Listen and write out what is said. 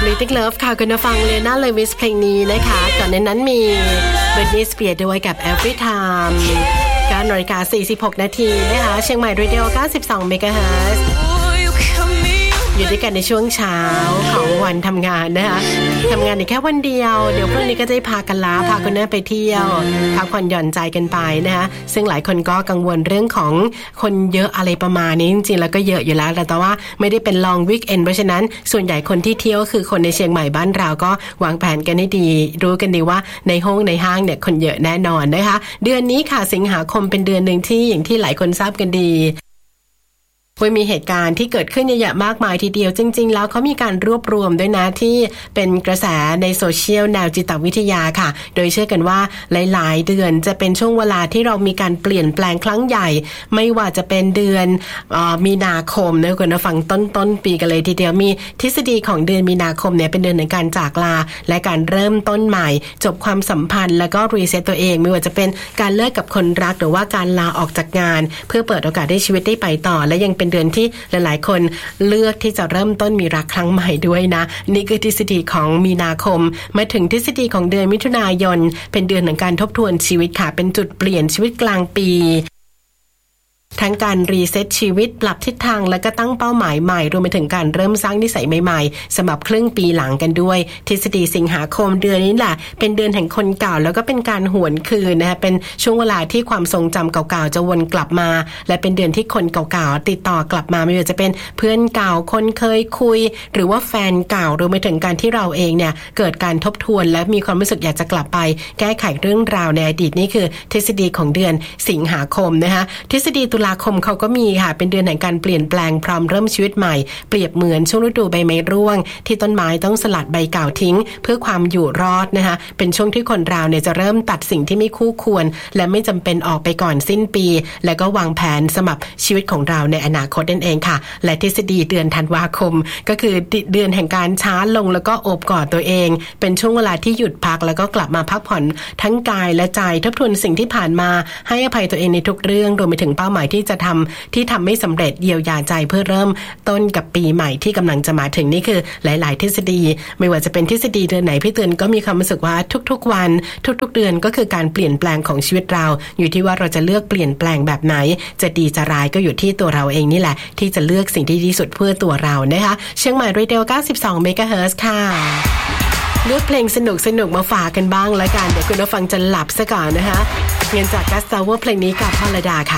Bleeding Love ค่ะคุณผู้ฟังเลน่าเลวิสเพลงนี้นะคะก่อนในนั้นมี Britney Spears ด้วยกับ Every Time 9:46 นาทีนะคะเชียงใหม่เรดิโอ92 เมกะเฮิรตซ์อยู่ด้วยกันในช่วงเช้าของวันทำงานนะคะทำงานอีกแค่วันเดียวเดี๋ยวพรุ่งนี้ก็จะพากันลาพาคุณแม่ไปเที่ยวพักผ่อนหย่อนใจกันไปนะคะซึ่งหลายคนก็กังวลเรื่องของคนเยอะอะไรประมาณนี้จริงๆแล้วก็เยอะอยู่แล้วแต่ว่าไม่ได้เป็น long weekend เพราะฉะนั้นส่วนใหญ่คนที่เที่ยวคือคนในเชียงใหม่บ้านเราก็วางแผนกันให้ดีรู้กันดีว่าในห้างเนี่ยคนเยอะแน่นอนนะคะเดือนนี้ค่ะสิงหาคมเป็นเดือนนึงที่อย่างที่หลายคนทราบกันดีมีเหตุการณ์ที่เกิดขึ้นเยอะแยะมากมายทีเดียวจริงๆแล้วเขามีการรวบรวมด้วยนะที่เป็นกระแสในโซเชียลแนวจิตวิทยาค่ะโดยเชื่อกันว่าหลายๆเดือนจะเป็นช่วงเวลาที่เรามีการเปลี่ยนแปลงครั้งใหญ่ไม่ว่าจะเป็นเดือนมีนาคมนะคุณผู้ฟังต้นปีกันเลยทีเดียวมีทฤษฎีของเดือนมีนาคมเนี่ยเป็นเดือนแห่งการจากลาและการเริ่มต้นใหม่จบความสัมพันธ์แล้วก็รีเซ็ตตัวเองไม่ว่าจะเป็นการเลิกกับคนรักหรือว่าการลาออกจากงานเพื่อเปิดโอกาสให้ชีวิตได้ไปต่อและยังเป็นเดือนที่หลายๆคนเลือกที่จะเริ่มต้นมีรักครั้งใหม่ด้วยนะนี่คือทฤษฎีของมีนาคมมาถึงทฤษฎีของเดือนมิถุนายนเป็นเดือนของการทบทวนชีวิตค่ะเป็นจุดเปลี่ยนชีวิตกลางปีทั้งการรีเซ็ตชีวิตปรับทิศทางและก็ตั้งเป้าหมายใหม่รวมไปถึงการเริ่มสร้างนิสัยใหม่ๆสำหรับครึ่งปีหลังกันด้วยทฤษฎีสิงหาคมเดือนนี้แหละเป็นเดือนแห่งคนเก่าแล้วก็เป็นการหวนคืนนะคะเป็นช่วงเวลาที่ความทรงจำเก่าๆจะวนกลับมาและเป็นเดือนที่คนเก่าๆติดต่อกลับมาไม่ว่าจะเป็นเพื่อนเก่าคนเคยคุยหรือว่าแฟนเก่ารวมไปถึงการที่เราเองเนี่ยเกิดการทบทวนและมีความรู้สึกอยากจะกลับไปแก้ไขเรื่องราวในอดีตนี่คือทฤษฎีของเดือนสิงหาคมนะคะทฤษฎีตุลาคมเขาก็มีค่ะเป็นเดือนแห่งการเปลี่ยนแปลงพร้อมเริ่มชีวิตใหม่เปรียบเหมือนช่วงฤดูใบไม้ร่วงที่ต้นไม้ต้องสลัดใบเก่าทิ้งเพื่อความอยู่รอดนะคะเป็นช่วงที่คนเราเนี่ยจะเริ่มตัดสิ่งที่ไม่คู่ควรและไม่จำเป็นออกไปก่อนสิ้นปีแล้วก็วางแผนสำหรับชีวิตของเราในอนาคตนั่นเองค่ะและทฤษฎีเดือนธันวาคมก็คือเดือนแห่งการช้าลงแล้วก็โอบกอดตัวเองเป็นช่วงเวลาที่หยุดพักแล้วก็กลับมาพักผ่อนทั้งกายและใจทบทวนสิ่งที่ผ่านมาให้อภัยตัวเองในทุกเรื่องรวมไปถึงเป้าหมายที่จะทำไม่สำเร็จเยียวยาใจเพื่อเริ่มต้นกับปีใหม่ที่กำลังจะมาถึงนี่คือหลายๆทฤษฎีไม่ว่าจะเป็นทฤษฎีเดือนไหนพี่เตือนก็มีความรู้สึกว่าทุกๆวันทุกๆเดือนก็คือการเปลี่ยนแปลงของชีวิตเราอยู่ที่ว่าเราจะเลือกเปลี่ยนแปลงแบบไหนจะดีจะร้ายก็อยู่ที่ตัวเราเองนี่แหละที่จะเลือกสิ่งที่ดีสุดเพื่อตัวเรานะคะเชียงใหม่เรดิโอ92 เมกะเฮิรตซ์ค่ะเลือกเพลงสนุกๆมาฝากกันบ้างแล้วกันเดี๋ยวคุณผู้ฟังจะหลับซะก่อนนะคะเงินจากกัสซาวเวอร์เพลงนี้กับพอลดาค่ะ